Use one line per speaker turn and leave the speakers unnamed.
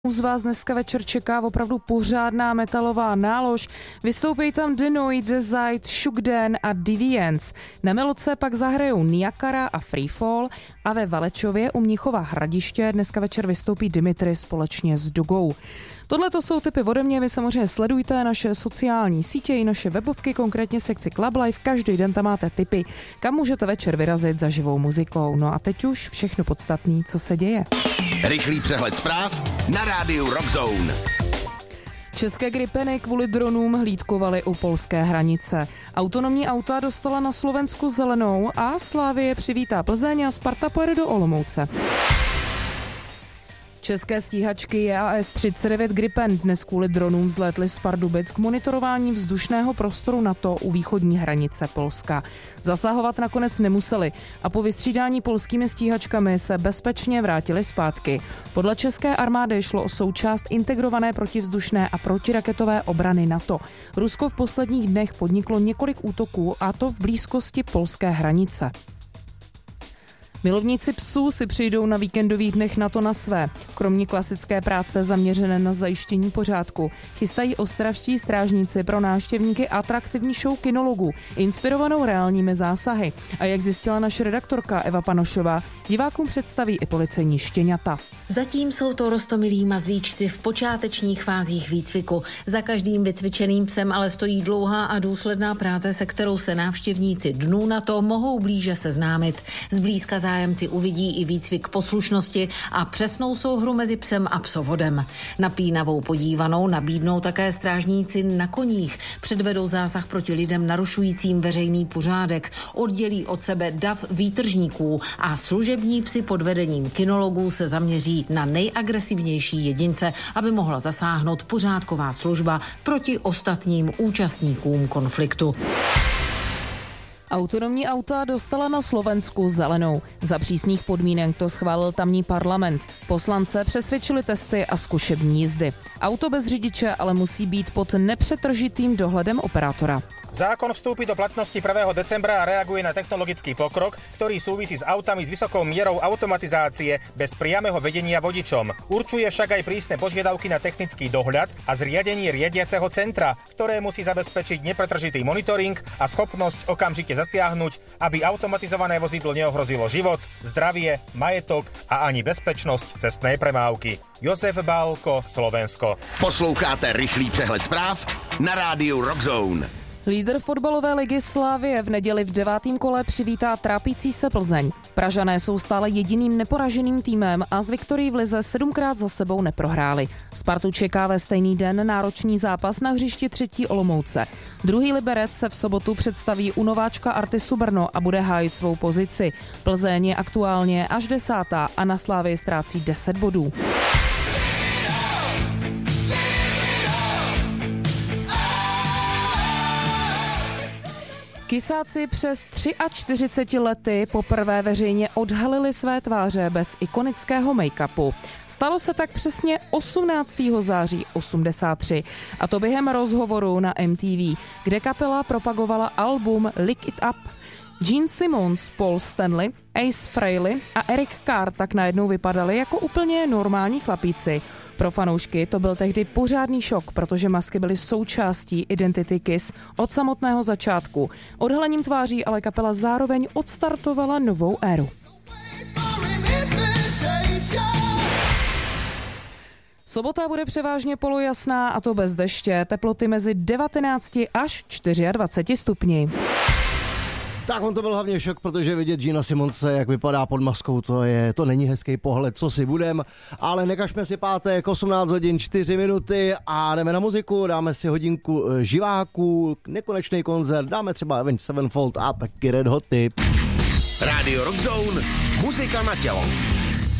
Z vás dneska večer čeká opravdu pořádná metalová nálož. Vystoupí tam Denoid, Desite, Shugden a Deviants. Na melodce pak zahrajou Niakara a Freefall a ve Valečově u Mnichova Hradiště dneska večer vystoupí Dimitri společně s Dugou. Tohle to jsou tipy ode mě, vy samozřejmě sledujte naše sociální sítě i naše webovky, konkrétně sekci Club Life, každý den tam máte tipy, kam můžete večer vyrazit za živou muzikou. No a teď už všechno podstatné, co se děje.
Rychlý přehled zpráv na rádiu Rock Zone.
České gripeny kvůli dronům hlídkovaly u polské hranice. Autonomní auta dostala na Slovensku zelenou a Slavie přivítá Plzeň a Sparta pojede do Olomouce. České stíhačky JAS-39 Gripen dnes kvůli dronům vzlétly z Pardubic k monitorování vzdušného prostoru NATO u východní hranice Polska. Zasahovat nakonec nemuseli a po vystřídání polskými stíhačkami se bezpečně vrátili zpátky. Podle české armády šlo o součást integrované protivzdušné a protiraketové obrany NATO. Rusko v posledních dnech podniklo několik útoků, a to v blízkosti polské hranice. Milovníci psů si přijdou na víkendových dnech NATO na své. Kromě klasické práce zaměřené na zajištění pořádku chystají ostravští strážníci pro návštěvníky atraktivní show kinologů, inspirovanou reálními zásahy. A jak zjistila naše redaktorka Eva Panošová, divákům představí i policejní štěňata.
Zatím jsou to roztomilí mazlíčci v počátečních fázích výcviku. Za každým vycvičeným psem ale stojí dlouhá a důsledná práce, se kterou se návštěvníci dnů NATO mohou blíže seznámit. Zblízka zájemci uvidí i výcvik poslušnosti a přesnou souhru mezi psem a psovodem. Napínavou podívanou nabídnou také strážníci na koních. Předvedou zásah proti lidem narušujícím veřejný pořádek. Oddělí od sebe dav výtržníků a služební psi pod vedením kinologů se zaměří na nejagresivnější jedince, aby mohla zasáhnout pořádková služba proti ostatním účastníkům konfliktu.
Autonomní auta dostala na Slovensku zelenou. Za přísných podmínek to schválil tamní parlament. Poslance přesvědčili testy a zkušební jízdy. Auto bez řidiče ale musí být pod nepřetržitým dohledem operátora.
Zákon vstúpi do platnosti 1. decembra a reaguje na technologický pokrok, ktorý súvisí s autami s vysokou mierou automatizácie bez priameho vedenia vodičom. Určuje však aj prísne požiadavky na technický dohľad a zriadenie riadiaceho centra, ktoré musí zabezpečiť nepretržitý monitoring a schopnosť okamžite zasiahnuť, aby automatizované vozidlo neohrozilo život, zdravie, majetok a ani bezpečnosť cestnej premávky. Josef Bálko, Slovensko.
Posloucháte rychlý přehled zpráv na rádiu Rock Zone.
Lídr fotbalové ligy Slavie v neděli v 9. kole přivítá trápící se Plzeň. Pražané jsou stále jediným neporaženým týmem a z viktorií v lize 7krát za sebou neprohráli. Spartu čeká ve stejný den náročný zápas na hřišti 3. Olomouce. Druhý Liberec se v sobotu představí u nováčka Artisu Brno a bude hájit svou pozici. Plzeň je aktuálně až 10. a na Slavii ztrácí 10 bodů. Kysáci přes 43 lety poprvé veřejně odhalili své tváře bez ikonického make-upu. Stalo se tak přesně 18. září 83, a to během rozhovoru na MTV, kde kapela propagovala album Lick It Up. Gene Simmons, Paul Stanley, Ace Frehley a Eric Carr tak najednou vypadali jako úplně normální chlapíci. Pro fanoušky to byl tehdy pořádný šok, protože masky byly součástí identity Kiss od samotného začátku. Odhalením tváří ale kapela zároveň odstartovala novou éru. Sobota bude převážně polojasná, a to bez deště, teploty mezi 19 až 24 stupni.
Tak on to byl hlavně šok, protože vidět Gina Simonse, jak vypadá pod maskou, to není hezký pohled, co si budem, ale nekažme si pátek, 18 hodin 4 minuty a jdeme na muziku, dáme si hodinku živáků, nekonečný koncert, dáme třeba Avenged Sevenfold a taky Red Hoty.
Radio Rock Zone, muzika na tělo.